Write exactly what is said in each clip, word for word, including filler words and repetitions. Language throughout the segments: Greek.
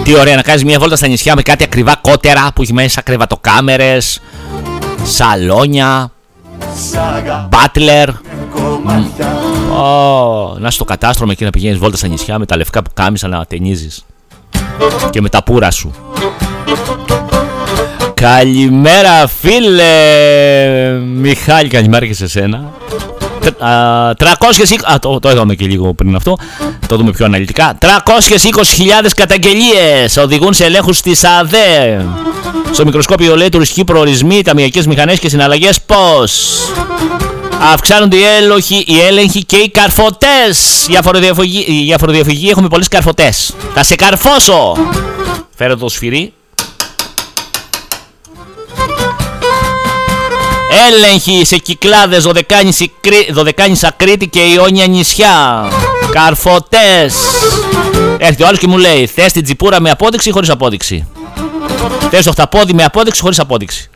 Τι ωραία να κάνεις μια βόλτα στα νησιά με κάτι ακριβά κότερα που έχει μέσα κρεβατοκάμερες, σαλόνια, μπάτλερ. Oh, να στο κατάστρωμα εκεί να πηγαίνεις βόλτα στα νησιά με τα λευκά που κάμισα να ταινίζεις και με τα πουρα σου. Καλημέρα φίλε Μιχάλη, καλημέρα και σε σένα. τριακόσιες είκοσι... Α, το, το είδαμε και λίγο πριν αυτό. Το δούμε πιο αναλυτικά. τριακόσιες είκοσι χιλιάδες καταγγελίες οδηγούν σε ελέγχους της ΑΔΕ. Στο μικροσκόπιο λέει τουριστικοί προορισμοί, ταμιακές μηχανές και συναλλαγές πώς. Αυξάνονται οι έλεγχοι, οι έλεγχοι και οι καρφωτές. Για φοροδιαφυγή, για φοροδιαφυγή έχουμε πολλές καρφωτές. Θα σε καρφώσω. Φέρω το σφυρί. Έλεγχοι σε Κυκλάδες, Δωδεκάνησα, Κρήτη και Ιόνια νησιά. Καρφωτές. Έρχεται ο άλλος και μου λέει: θες την τσιπούρα με απόδειξη ή χωρίς απόδειξη? Θες το χταπόδι με απόδειξη ή χωρίς απόδειξη?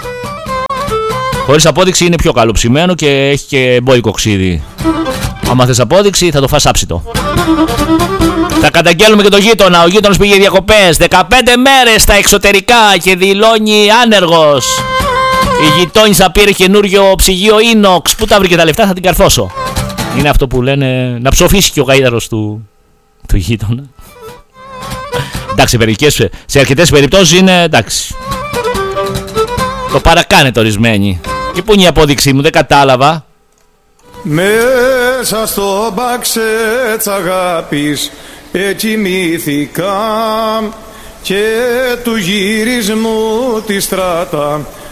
Χωρίς απόδειξη είναι πιο καλοψημένο και έχει και μπόικο ξύδι. Άμα θες απόδειξη θα το φας άψητο. Θα καταγγέλνουμε και το γείτονα. Ο γείτονας πήγε διακοπές δεκαπέντε μέρες στα εξωτερικά και δηλώνει άνεργος. Η γειτόνισσα πήρε καινούριο ψυγείο ίνοξ. Πού τα βρήκε τα λεφτά? Θα την καρφώσω. Είναι αυτό που λένε να ψοφήσει και ο γαΐδαρος του, του γείτονα. Εντάξει, σε αρκετές περιπτώσεις είναι εντάξει. Το παρακάνετε ορισμένοι. Και πού είναι η απόδειξή μου? Δεν κατάλαβα. Μέσα στο μπαξέ της αγάπης εκοιμήθηκα και του γυρισμού τη στράτα